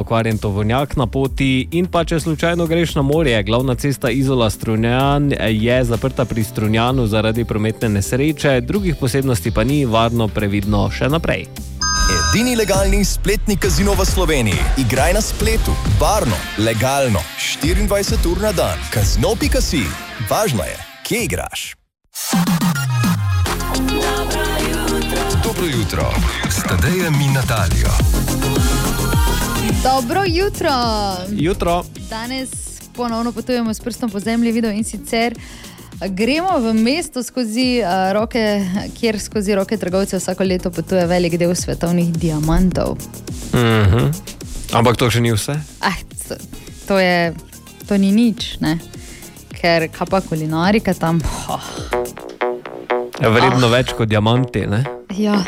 pokvarjen tovornjak na poti in pa če slučajno greš na morje. Glavna cesta Izola-Strunjan je zaprta pri Strunjanu zaradi prometne nesreče, drugih posebnosti pa ni, varno, previdno še naprej. Edini legalni spletni kazino v Sloveniji. Igraj na spletu, varno, legalno, 24 ur na dan. Kazino.si. Važno je, kje igraš. Dobro jutro, s Tadejem in Natalijo. Dobro jutro. Jutro. Danes ponovno potujemo s prstom po zemlji, video, in sicer gremo v mesto skozi roke, kjer skozi roke trgovcev vsako leto potuje velik del svetovnih diamantov. Ampak to še ni vse? To ni nič, ne? Ker kaj pa kulinarika tam? Vredno več kot diamanti, ne? Ja,